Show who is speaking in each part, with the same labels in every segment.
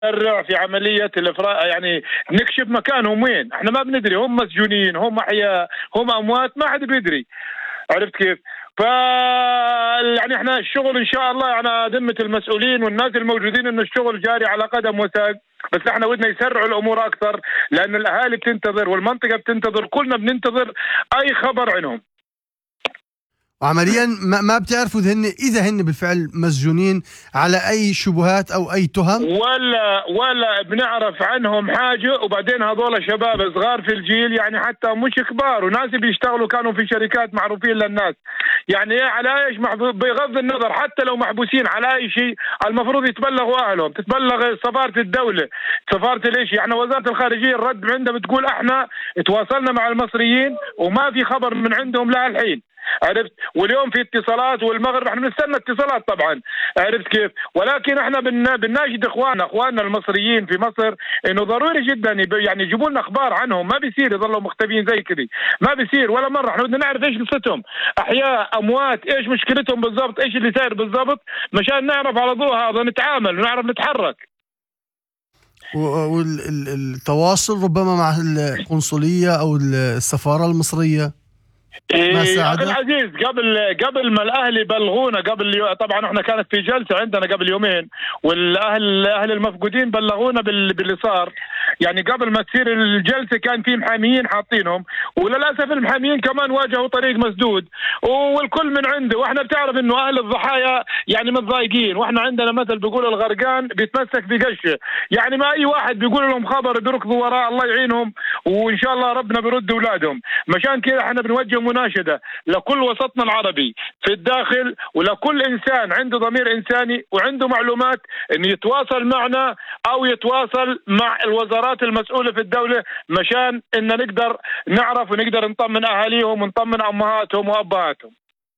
Speaker 1: نسرع في عملية الإفراء، يعني نكشف مكانهم وين. احنا ما بندري هم مسجونين، هم أحياء، هم أموات، ما حد بيدري. عرفت كيف؟ يعني احنا الشغل ان شاء الله على ذمة المسؤولين والناس الموجودين، انه الشغل جاري على قدم وساق، بس احنا ودنا يسرعوا الامور اكثر، لان الاهالي بتنتظر والمنطقة بتنتظر، كلنا بننتظر اي خبر عنهم.
Speaker 2: وعمليا ما بتعرفوا إذا هن بالفعل مسجونين على أي شبهات أو أي تهم،
Speaker 1: ولا بنعرف عنهم حاجة. وبعدين هذول شباب صغار في الجيل، يعني حتى مش كبار، وناس بيشتغلوا كانوا في شركات معروفين للناس. يعني على ايش بغض النظر حتى لو محبوسين على اي شيء، المفروض يتبلغوا اهلهم، تتبلغ سفارة الدولة، سفارة الاشي. احنا وزارة الخارجية الرد عندها بتقول احنا تواصلنا مع المصريين وما في خبر من عندهم لا الحين. عرفت؟ واليوم في اتصالات، والمغرب احنا بنستنى اتصالات طبعا. عرفت كيف؟ ولكن احنا بنناشد اخواننا المصريين في مصر انه ضروري جدا يعني يجيبوا لنا اخبار عنهم. ما بيصير يضلوا مختفيين زي كذا، ما بيصير ولا مره. احنا بدنا نعرف ايش قصتهم، احياء، اموات، ايش مشكلتهم بالضبط، ايش اللي صاير بالضبط، مشان نعرف على ضوء هذا نتعامل ونعرف نتحرك.
Speaker 2: والتواصل ربما مع القنصلية او السفارة المصرية
Speaker 1: يا أخي العزيز، قبل ما الأهل بلغونا، طبعا احنا كانت في جلسة عندنا قبل يومين، والأهل المفقودين بلغونا باللي صار. يعني قبل ما تصير الجلسة كان في محاميين حاطينهم، وللأسف المحاميين كمان واجهوا طريق مسدود والكل من عنده. واحنا بتعرف انه أهل الضحايا يعني متضايقين، واحنا عندنا مثل بيقول الغرقان بيتمسك بقشه. يعني ما أي واحد بيقول لهم خبر بيركضوا وراء، الله يعينهم وإن شاء الله ربنا بيرد أولادهم. مشان كده احنا بنوجه مناشدة لكل وسطنا العربي في الداخل، ولكل إنسان عنده ضمير إنساني وعنده معلومات، إنه يتواصل معنا أو يتواصل مع الوزارات المسؤولة في الدولة، مشان إن نقدر نعرف ونقدر نطمن أهاليهم ونطمن أمهاتهم وأبهاتهم.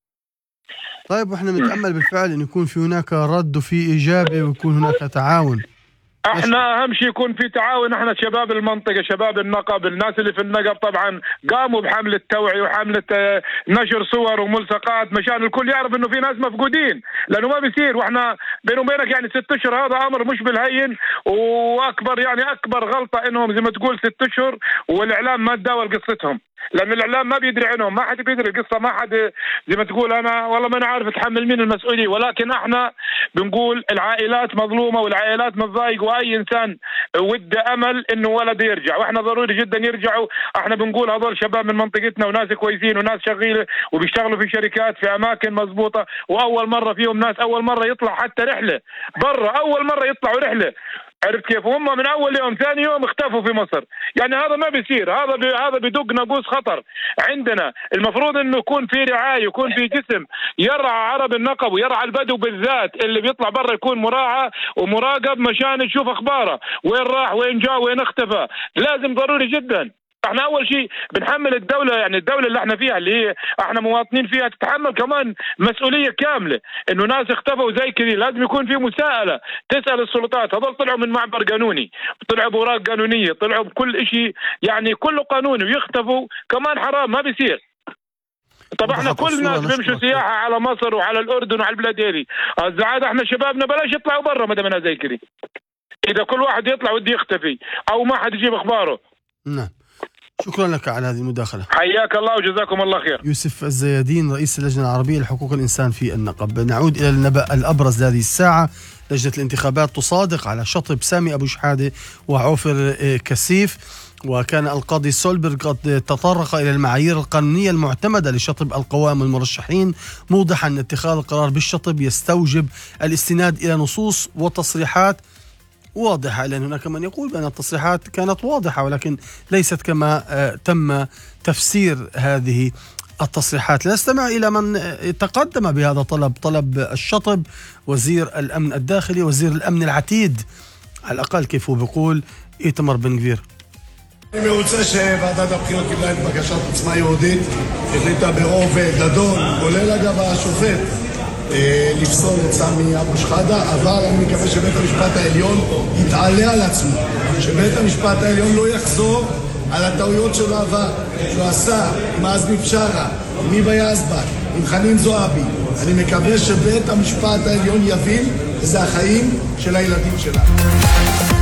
Speaker 2: طيب، وإحنا نتأمل بالفعل إن يكون في هناك رد وفي إجابة ويكون هناك تعاون.
Speaker 1: احنا اهم شيء يكون في تعاون. احنا شباب المنطقه، شباب النقب، الناس اللي في النقب طبعا قاموا بحمله توعيه وحمله نشر صور وملصقات، مشان الكل يعرف انه في ناس مفقودين، لانه ما بيصير. واحنا بيني وبينك يعني 6 اشهر هذا امر مش بالهين، واكبر يعني اكبر غلطه انهم زي ما تقول 6 اشهر والاعلام ما تداول قصتهم، لأن الإعلام ما بيدري عنهم، ما حد بيدري القصة، ما حد زي ما تقول أنا والله ما أنا عارف أتحمل مين المسؤولية. ولكن إحنا بنقول العائلات مظلومة والعائلات متضايقة، وأي إنسان وده أمل إنه ولده يرجع، وإحنا ضروري جدا يرجعوا. إحنا بنقول هذول شباب من منطقتنا وناس كويسين وناس شغيلة وبيشتغلوا في شركات في أماكن مضبوطة، وأول مرة فيهم ناس أول مرة يطلع حتى رحلة برا، أول مرة يطلعوا رحلة. عرفت كيف؟ هم من اول يوم ثاني يوم اختفوا في مصر. يعني هذا ما بيصير، هذا بدق ناقوس خطر عندنا. المفروض انه يكون في رعايه، يكون في جسم يرعى عرب النقب ويرعى البدو بالذات، اللي بيطلع برا يكون مراعى ومراقب مشان نشوف اخباره، وين راح وين جاء وين اختفى. لازم ضروري جدا. احنا اول شيء بنحمل الدولة، يعني الدولة اللي احنا فيها اللي هي احنا مواطنين فيها، تتحمل كمان مسؤولية كاملة. انه ناس اختفوا زي كذا لازم يكون في مساءلة، تسأل السلطات. هذول طلعوا من معبر قانوني، طلعوا بأوراق قانونية، طلعوا بكل شيء يعني كله قانوني، ويختفوا كمان حرام، ما بيصير. طب احنا كل الناس بيمشوا سياحة على مصر وعلى الأردن وعلى البلاد هذه، الزعادة احنا شبابنا بلاش يطلعوا برا ما دامنا زي كذا. إذا كل واحد يطلع ودي يختفي أو ما حد يجيب أخباره.
Speaker 2: نعم، شكرا لك على هذه المداخلة.
Speaker 1: حياك الله وجزاكم الله خير.
Speaker 2: يوسف الزيادين، رئيس اللجنة العربية لحقوق الإنسان في النقب. نعود إلى النبأ الأبرز لهذه الساعة. لجنة الانتخابات تصادق على شطب سامي أبو شحادة وعوفر كسيف. وكان القاضي سولبرغ قد تطرق إلى المعايير القانونية المعتمدة لشطب القوائم والمرشحين، موضحا أن اتخاذ القرار بالشطب يستوجب الاستناد إلى نصوص وتصريحات واضحة، لأن هناك من يقول بأن التصريحات كانت واضحة ولكن ليست كما تم تفسير هذه التصريحات. نستمع إلى من تقدم بهذا طلب الشطب. وزير الأمن الداخلي، وزير الأمن العتيد على الأقل كيف هو بيقول، איתמר בן גביר.
Speaker 3: אני רוצה שוועדת הבחירות קיבלה את בקשת עוצמה יהודית, החליטה ברוב גדול, כולל אגב השופט, לפסול את סמי אבו שחאדה, אבל אני מקווה שבית המשפט העליון יתעלה על עצמו, שבית המשפט העליון לא יחזור על הטעויות של העבר, שהוא עשה עם עזמי בשארה, עם היבא יזבק, עם חנין זועבי. אני מקווה שבית המשפט העליון יבין וזה החיים של הילדים שלנו.